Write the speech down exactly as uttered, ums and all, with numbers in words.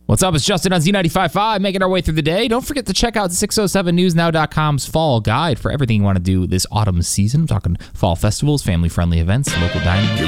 What's up? It's Justin on Z ninety-five point five, making our way through the day. Don't forget to check out six oh seven news now dot com's fall guide for everything you want to do this autumn season. I'm talking fall festivals, family-friendly events, local dining.